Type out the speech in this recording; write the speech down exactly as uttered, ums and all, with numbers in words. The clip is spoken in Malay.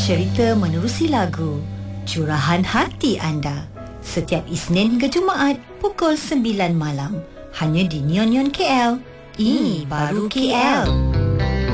Cerita menerusi lagu, curahan hati anda. Setiap Isnin hingga Jumaat pukul sembilan malam. Hanya di Neon Neon K L. Ini baru K L.